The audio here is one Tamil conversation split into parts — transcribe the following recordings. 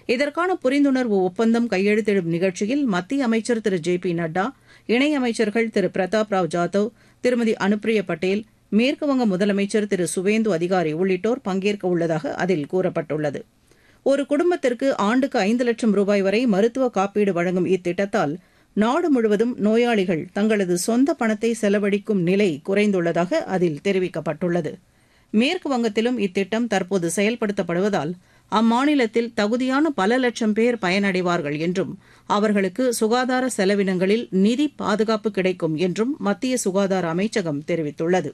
இதற்கான புரிந்துணர்வு ஒப்பந்தம் கையெழுத்திடும் நிகழ்ச்சியில் மத்திய அமைச்சர் திரு ஜே பி நட்டா, இணையமைச்சர்கள் திரு பிரதாப் ராவ் ஜாதவ், திருமதி அனுப்பிரியா பட்டேல், மேற்குவங்க முதலமைச்சர் திரு சுவேந்து அதிகாரி உள்ளிட்டோர் பங்கேற்க உள்ளதாக அதில் கூறப்பட்டுள்ளது. ஒரு குடும்பத்திற்கு ஆண்டுக்கு 5 லட்சம் ரூபாய் வரை மருத்துவ காப்பீடு வழங்கும் இத்திட்டத்தால் நாடு முழுவதும் நோயாளிகள் தங்களது சொந்த பணத்தை செலவழிக்கும் நிலை குறைந்துள்ளதாக அதில் தெரிவிக்கப்பட்டுள்ளது. மேற்கு வங்கத்திலும் இத்திட்டம் தற்போது செயல்படுத்தப்படுவதால் அம்மாநிலத்தில் தகுதியான பல லட்சம் பேர் பயனடைவார்கள் என்றும் அவர்களுக்கு சுகாதார செலவினங்களில் நிதி பாதுகாப்பு கிடைக்கும் என்றும் மத்திய சுகாதார அமைச்சகம் தெரிவித்துள்ளது.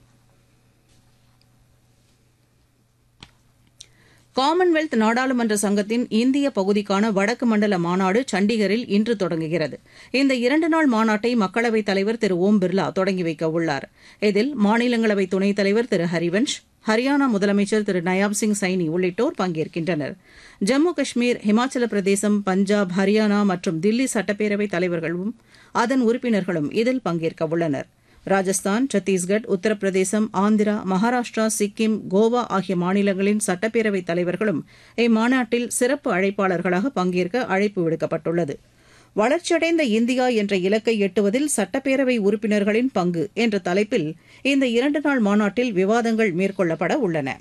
காமன்வெல்த் நாடாளுமன்ற சங்கத்தின் இந்திய பகுதிக்கான வடக்கு மண்டல மாநாடு சண்டிகரில் இன்று தொடங்குகிறது. இந்த 2 நாள் மாநாட்டை மக்களவைத் தலைவர் திரு ஓம் பிர்லா தொடங்கி வைக்க உள்ளார். இதில் மாநிலங்களவை துணைத் தலைவர் திரு ஹரிவன்ஷ், ஹரியானா முதலமைச்சர் திரு நயாப் சிங் சைனி உள்ளிட்டோர் பங்கேற்கின்றனர். ஜம்மு காஷ்மீர், இமாச்சல பிரதேசம், பஞ்சாப், ஹரியானா மற்றும் தில்லி சட்டப்பேரவைத் தலைவர்களும் அதன் உறுப்பினர்களும் இதில் பங்கேற்க உள்ளனர். ராஜஸ்தான், சத்தீஸ்கர், உத்தரப்பிரதேசம், ஆந்திரா, மகாராஷ்டிரா, சிக்கிம், கோவா ஆகிய மாநிலங்களின் சட்டப்பேரவைத் தலைவர்களும் இம்மாநாட்டில் சிறப்பு அழைப்பாளர்களாக பங்கேற்க அழைப்பு விடுக்கப்பட்டுள்ளது. வளர்ச்சியடைந்த இந்தியா என்ற இலக்கை எட்டுவதில் சட்டப்பேரவை உறுப்பினர்களின் பங்கு என்ற தலைப்பில் இந்த 2 நாள் மாநாட்டில் விவாதங்கள் மேற்கொள்ளப்பட உள்ளன.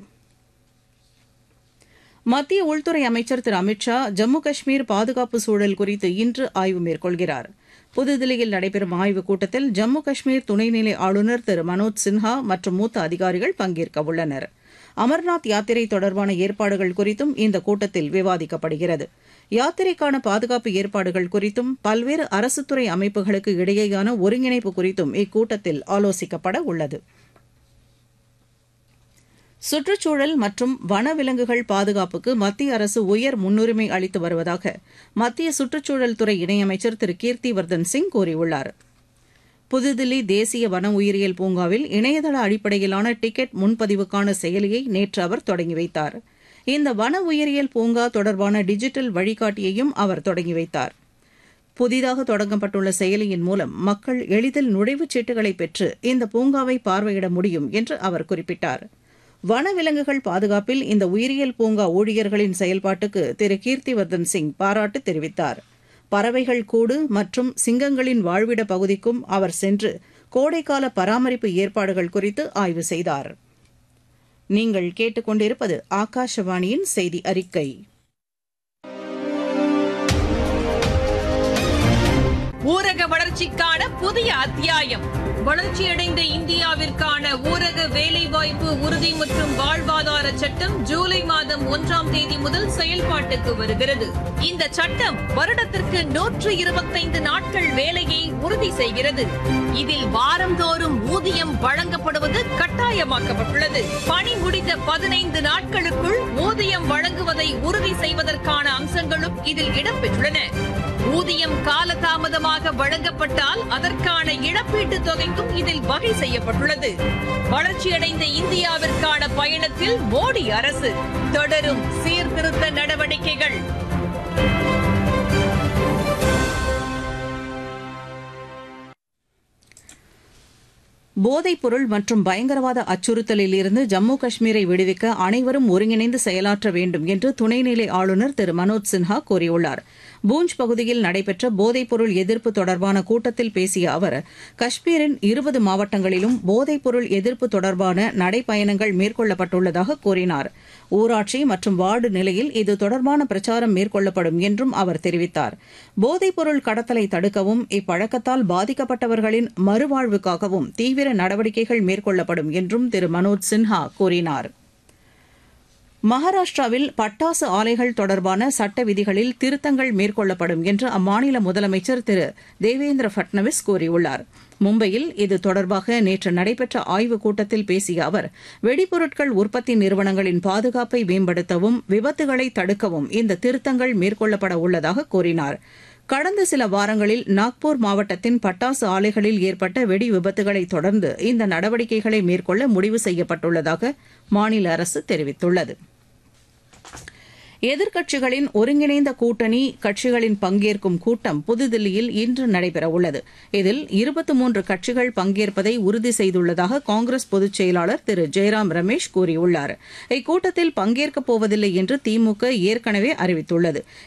மத்திய உள்துறை அமைச்சர் திரு அமித் ஷா ஜம்மு காஷ்மீர் பாதுகாப்பு சூழல் குறித்து இன்று ஆய்வு மேற்கொள்கிறார். புதுதில்லியில் நடைபெறும் ஆய்வுக் கூட்டத்தில் ஜம்மு காஷ்மீர் துணைநிலை ஆளுநர் திரு மனோஜ் சின்ஹா மற்றும் மூத்த அதிகாரிகள் பங்கேற்க உள்ளனர். அமர்நாத் யாத்திரை தொடர்பான ஏற்பாடுகள் குறித்தும் இந்த கூட்டத்தில் விவாதிக்கப்படுகிறது. யாத்திரைக்கான பாதுகாப்பு ஏற்பாடுகள் குறித்தும் பல்வேறு அரசுத்துறை அமைப்புகளுக்கு இடையேயான ஒருங்கிணைப்பு குறித்தும் இக்கூட்டத்தில் ஆலோசிக்கப்பட உள்ளது. சுற்றுச்சூழல் மற்றும் வனவிலங்குகள் பாதுகாப்புக்கு மத்திய அரசு உயர் முன்னுரிமை அளித்து வருவதாக மத்திய சுற்றுச்சூழல் துறை இணையமைச்சர் திரு கீர்த்திவர்தன் சிங் கூறியுள்ளார். புதுதில்லி தேசிய வன உயிரியல் பூங்காவில் இணையதள அடிப்படையிலான டிக்கெட் முன்பதிவுக்கான செயலியை நேற்று அவர் தொடங்கி வைத்தார். இந்த வன உயிரியல் பூங்கா தொடர்பான டிஜிட்டல் வழிகாட்டியையும் அவர் தொடங்கி வைத்தார். புதிதாக தொடங்கப்பட்டுள்ள செயலியின் மூலம் மக்கள் எளிதில் நுழைவுச் சீட்டுகளை பெற்று இந்த பூங்காவை பார்வையிட முடியும் என்று அவர் குறிப்பிட்டார். வனவிலங்குகள் பாதுகாப்பில் இந்த உயிரியல் பூங்கா ஊழியர்களின் செயல்பாட்டுக்கு திரு கீர்த்திவர்தன் சிங் பாராட்டு தெரிவித்தார். பறவைகள் கூடு மற்றும் சிங்கங்களின் வாழ்விட பகுதிக்கும் அவர் சென்று கோடைக்கால பராமரிப்பு ஏற்பாடுகள் குறித்து ஆய்வு செய்தார். நீங்கள் கேட்டுக்கொண்டிருப்பது ஆகாஷவாணியின் செய்தி அறிக்கை. ஊரக வளர்ச்சிக்கான புதிய அத்தியாயம். வளர்ச்சியடைந்த இந்தியாவிற்கான ஊரக வேலைவாய்ப்பு உறுதி மற்றும் வாழ்வாதார சட்டம் ஜூலை மாதம் 1ஆம் தேதி முதல் செயல்பாட்டுக்கு வருகிறது. இந்த சட்டம் வருடத்திற்கு 125 நாட்கள் வேலையை உறுதி செய்கிறது. இதில் வாரந்தோறும் ஊதியம் வழங்கப்படுவது கட்டாயமாக்கப்பட்டுள்ளது. பணி முடிந்த 15 நாட்களுக்குள் ஊதியம் வழங்குவதை உறுதி செய்வதற்கான அம்சங்களும் இதில் இடம்பெற்றுள்ளன. ஊதியம் காலதாமதமாக வழங்கப்பட்டால் அதற்கான இழப்பீட்டுத் தொகைக்கும் இதில் வகை செய்யப்பட்டுள்ளது. வளர்ச்சியடைந்த இந்தியாவிற்கான பயணத்தில் மோடி அரசு தொடரும் சீர்திருத்த நடவடிக்கைகள். போதைப்பொருள் மற்றும் பயங்கரவாத அச்சுறுத்தலில் இருந்து ஜம்மு காஷ்மீரை விடுவிக்க அனைவரும் ஒருங்கிணைந்து செயலாற்ற வேண்டும் என்று துணைநிலை ஆளுநர் திரு மனோஜ் சின்ஹா கூறியுள்ளார். பூஞ்ச் பகுதியில் நடைபெற்ற போதைப்பொருள் எதிர்ப்பு தொடர்பான கூட்டத்தில் பேசிய அவர், காஷ்மீரின் 20 மாவட்டங்களிலும் போதைப்பொருள் எதிர்ப்பு தொடர்பான நடைப்பயணங்கள் மேற்கொள்ளப்பட்டுள்ளதாக கூறினார். ஊராட்சி மற்றும் வார்டு நிலையில் இது தொடர்பான பிரச்சாரம் மேற்கொள்ளப்படும் என்றும் அவர் தெரிவித்தார். போதைப்பொருள் கடத்தலை தடுக்கவும் இப்பழக்கத்தால் பாதிக்கப்பட்டவர்களின் மறுவாழ்வுக்காகவும் தீவிர நடவடிக்கைகள் மேற்கொள்ளப்படும் என்றும் திரு மனோஜ் சின்ஹா கூறினார். மகாராஷ்டிராவில் பட்டாசு ஆலைகள் தொடர்பான சட்ட விதிகளில் திருத்தங்கள் மேற்கொள்ளப்படும் என்று அம்மாநில முதலமைச்சர் திரு தேவேந்திர பட்னவிஸ் கூறியுள்ளார். மும்பையில் இது தொடர்பாக நேற்று நடைபெற்ற ஆய்வுக் கூட்டத்தில் பேசிய அவர், வெடிபொருட்கள் உற்பத்தி நிறுவனங்களின் பாதுகாப்பை மேம்படுத்தவும் விபத்துகளை தடுக்கவும் இந்த திருத்தங்கள் மேற்கொள்ளப்பட உள்ளதாக கூறினார். கடந்த சில வாரங்களில் நாக்பூர் மாவட்டத்தின் பட்டாசு ஆலைகளில் ஏற்பட்ட வெடி விபத்துகளை தொடர்ந்து இந்த நடவடிக்கைகளை மேற்கொள்ள முடிவு செய்யப்பட்டுள்ளதாக மாநில அரசு தெரிவித்துள்ளது. எதிர்க்கட்சிகளின் ஒருங்கிணைந்த கூட்டணி கட்சிகளின் பங்கேற்கும் கூட்டம் புதுதில்லியில் இன்று நடைபெறவுள்ளது. இதில் 23 கட்சிகள் பங்கேற்பதை உறுதி செய்துள்ளதாக காங்கிரஸ் பொதுச் செயலாளர் திரு ஜெயராம் ரமேஷ் கூறியுள்ளார். இக்கூட்டத்தில் பங்கேற்கப் போவதில்லை என்று திமுக ஏற்கனவே அறிவித்துள்ளது.